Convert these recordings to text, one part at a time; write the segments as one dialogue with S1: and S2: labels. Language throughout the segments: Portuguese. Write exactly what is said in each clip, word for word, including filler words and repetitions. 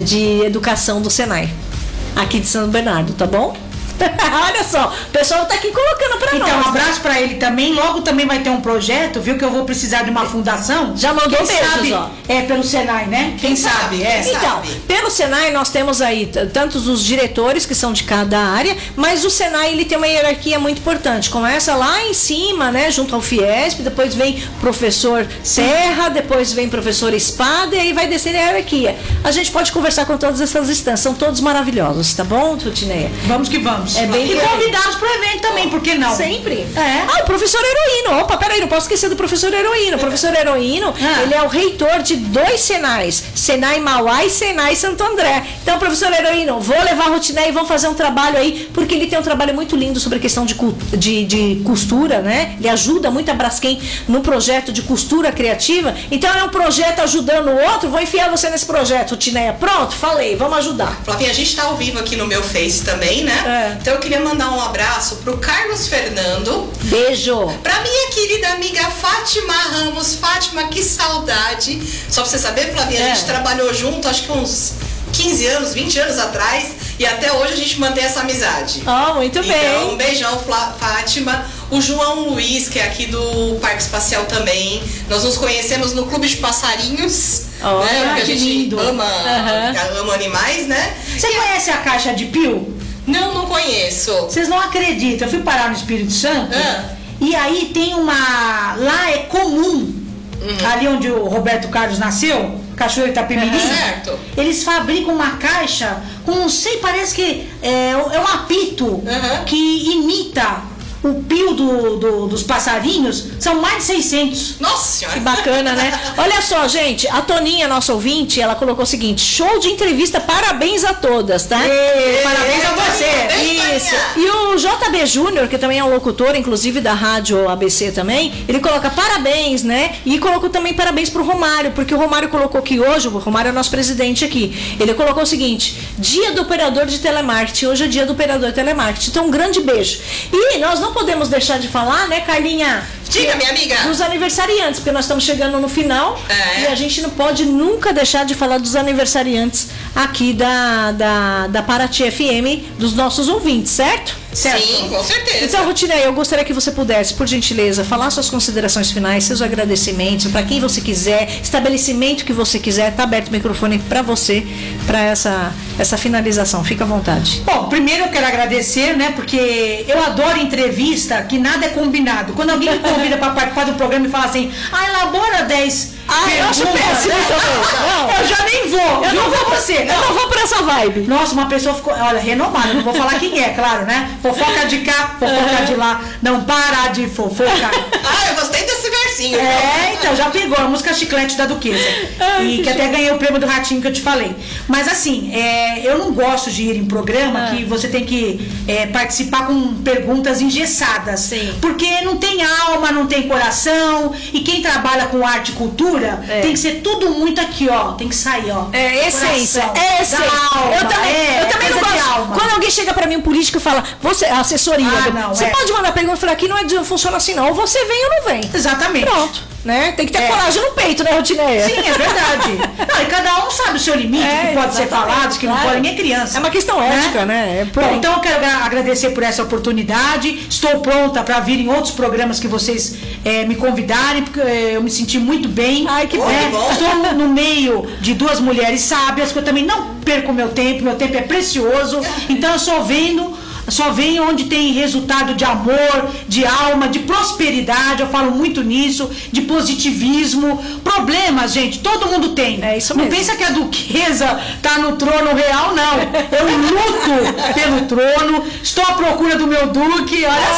S1: de educação do Senai, aqui de São Bernardo, tá bom? Olha só, o pessoal tá aqui colocando pra
S2: então,
S1: nós.
S2: Então, um abraço pra ele também. Logo também vai ter um projeto, viu? Que eu vou precisar de uma fundação.
S1: Já mandou
S2: Quem
S1: beijos,
S2: sabe,
S1: ó.
S2: É, pelo Senai, né? Quem, Quem sabe, sabe, é.
S1: Então,
S3: sabe.
S1: pelo Senai nós temos aí tantos os diretores que são de cada área, mas o Senai ele tem uma hierarquia muito importante. Começa lá em cima, né? Junto ao Fiesp, depois vem professor Serra, depois vem professor Espada e aí vai descer a hierarquia. A gente pode conversar com todas essas instâncias, são todos maravilhosos, tá bom, Tutineia?
S2: Vamos que vamos.
S1: É bem
S2: e convidados pro evento também, por que não?
S1: Sempre.
S2: É.
S1: Ah, o professor Heroíno. Opa, peraí, não posso esquecer do professor Heroíno. O professor Heroíno,
S2: Ah.
S1: ele é o reitor de dois Senais, Senai Mauá e Senai Santo André. Então, professor Heroíno, vou levar a Rutineia e vamos fazer um trabalho aí, porque ele tem um trabalho muito lindo sobre a questão de, de, de costura, né? Ele ajuda muito a Braskem no projeto de costura criativa. Então, é um projeto ajudando o outro. Vou enfiar você nesse projeto, Rutineia. Pronto, falei, vamos ajudar.
S3: Flavinha, a gente tá ao vivo aqui no meu Face também, né?
S1: É.
S3: Então eu queria mandar um abraço pro Carlos Fernando.
S1: Beijo.
S3: Pra minha querida amiga Fátima Ramos. Fátima, que saudade. Só pra você saber, Flavinha,
S1: É.
S3: a gente trabalhou junto, acho que uns quinze anos, vinte anos atrás. E até hoje a gente mantém essa amizade.
S1: Oh, muito
S3: Então,
S1: bem.
S3: um beijão, Flá- Fátima. O João Luiz, que é aqui do Parque Espacial também. Nós nos conhecemos no Clube de Passarinhos.
S1: Oh,
S3: né? Porque a
S2: que
S3: gente
S2: lindo.
S3: ama,
S1: Uhum.
S3: ama animais, né?
S2: Você conhece a caixa de pio?
S3: Não, não conheço.
S2: Vocês não acreditam. Eu fui parar no Espírito Santo
S3: Ah.
S2: e aí tem uma... Lá é comum, ali onde o Roberto Carlos nasceu, Cachoeiro Itapemirim,
S3: Certo.
S2: eles fabricam uma caixa com, não sei, parece que é, é um apito
S3: Uhum.
S2: que imita o pio do, do- dos passarinhos. São mais de seiscentos.
S3: Nossa senhora.
S1: Que bacana, né? Olha só, gente, a Toninha, nossa ouvinte, ela colocou o seguinte: show de entrevista, parabéns a todas, tá?
S2: Ê, parabéns a você.
S3: Toninha.
S1: Isso. E o J B Júnior, que também é um locutor, inclusive da rádio A B C também, ele coloca parabéns, né? E colocou também parabéns pro Romário, porque o Romário colocou que hoje, o Romário é nosso presidente aqui, ele colocou o seguinte: dia do operador de telemarketing, hoje é dia do operador de telemarketing. Então, um grande beijo. E nós não podemos deixar de falar, né, Carlinha?
S3: Diga, minha amiga.
S1: Dos aniversariantes, porque nós estamos chegando no final
S3: É.
S1: e a gente não pode nunca deixar de falar dos aniversariantes aqui da, da, da Paraty F M, dos nossos ouvintes, certo? Certo.
S3: Sim, com certeza.
S1: Então, Rutineia, eu gostaria que você pudesse, por gentileza, falar suas considerações finais, seus agradecimentos, para quem você quiser, estabelecimento que você quiser, tá aberto o microfone para você, para essa, essa finalização. Fica à vontade.
S2: Bom, primeiro eu quero agradecer, né? Porque eu adoro entrevista que nada é combinado. Quando alguém me convida para participar do programa e fala assim, ah, elabora dez
S1: Ah, eu acho
S2: perguntas,
S1: péssimo
S2: né?
S1: também. Não.
S2: Eu já nem vou.
S1: Eu
S2: juro
S1: não
S2: pra
S1: vou
S2: você.
S1: Eu não vou pra essa vibe.
S2: Nossa, uma pessoa ficou, olha, renomada, não vou falar quem é, claro, né? Fofoca de cá, fofoca de lá, não para de fofocar.
S3: Ah, eu gostei desse versinho.
S2: É, então, já pegou a música Chiclete da Duquesa.
S1: Ai,
S2: e
S1: que
S2: que até ganhei o prêmio do Ratinho que eu te falei. Mas assim, é, eu não gosto de ir em programa
S1: Ah.
S2: que você tem que é, participar com perguntas engessadas.
S1: Sim.
S2: Porque não tem alma, não tem coração. E quem trabalha com arte e cultura
S1: É.
S2: tem que ser tudo muito aqui, ó. Tem que sair, ó.
S1: É essência,
S2: Coração,
S1: é essência.
S2: da alma,
S1: eu também,
S2: é,
S1: eu também não
S2: coisa de
S1: gosto.
S2: alma.
S1: Quando alguém chega pra mim, um político, e fala, você, a assessoria,
S2: Ah,
S1: do-
S2: não,
S1: você
S2: é.
S1: pode mandar pergunta, eu falo, aqui não, é, não funciona assim não, ou você vem ou não vem.
S2: Exatamente.
S1: Pronto, né? Tem que ter
S2: É.
S1: coragem no peito, né, Rutineia?
S2: Sim, é verdade. Não, e cada um sabe o seu limite, o
S1: É,
S2: que pode ser
S1: exatamente,
S2: falado, o que não
S1: claro.
S2: pode, nem criança.
S1: É uma questão ética, né? É por
S2: Bom,
S1: aí.
S2: então eu quero agra- agradecer por essa oportunidade. Estou pronta para vir em outros programas que vocês eh, me convidarem, porque eh, eu me senti muito bem.
S1: Ai, que bom,
S2: né?
S3: que bom.
S2: Estou no- no meio de duas mulheres sábias, que eu também não perco meu tempo, meu tempo é precioso. Então eu só venho. Só venho onde tem resultado de amor, de alma, de prosperidade. Eu falo muito nisso, de positivismo. Problemas, gente, todo mundo tem.
S1: É isso
S2: Não
S1: mesmo.
S2: pensa que a duquesa tá no trono real, não. Eu luto pelo trono, estou à procura do meu duque, olha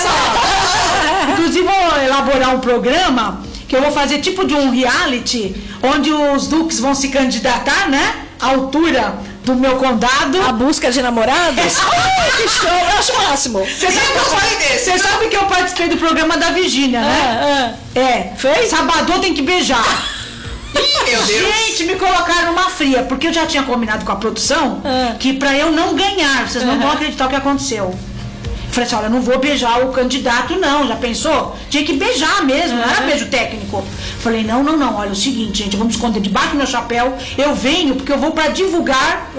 S2: só. Inclusive, vou elaborar um programa que eu vou fazer tipo de um reality, onde os duques vão se candidatar, né? À altura do meu condado.
S1: A busca de namorados? Ai, que show! Eu acho o máximo.
S2: Você sabe,
S3: Eu
S2: que eu,
S3: gostei desse.
S2: você sabe que eu participei do programa da Virgínia, né?
S1: Ah,
S2: É.
S1: Fez?
S2: Sabadão tem que beijar.
S3: Ih, meu Deus.
S2: Gente, me colocaram numa fria, porque eu já tinha combinado com a produção
S1: Ah.
S2: que pra eu não ganhar, vocês não vão acreditar o que aconteceu. Falei assim, olha, eu não vou beijar o candidato não, já pensou? Tinha que beijar mesmo, não era beijo técnico. Falei, não, não, não, olha, é o seguinte, gente, vamos esconder debaixo do meu chapéu, eu venho porque eu vou pra divulgar